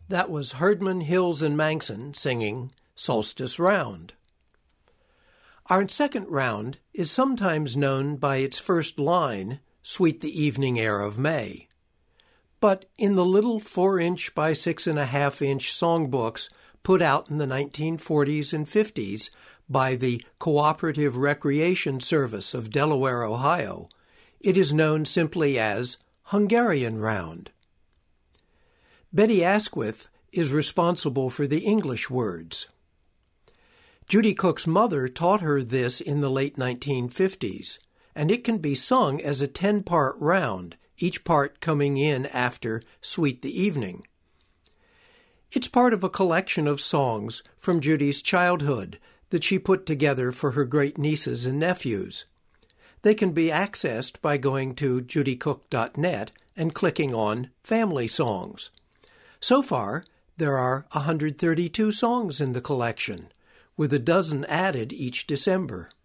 That was Herdman, Hills, and Manson singing Solstice Round. Our second round is sometimes known by its first line, Sweet the Evening Air of May. But in the little 4-inch by 6.5-inch songbooks put out in the 1940s and 50s by the Cooperative Recreation Service of Delaware, Ohio, it is known simply as Hungarian Round. Betty Asquith is responsible for the English words. Judy Cook's mother taught her this in the late 1950s, and it can be sung as a 10-part round, each part coming in after Sweet the Evening. It's part of a collection of songs from Judy's childhood that she put together for her great-nieces and nephews. They can be accessed by going to judycook.net and clicking on Family Songs. So far, there are 132 songs in the collection, with a dozen added each December.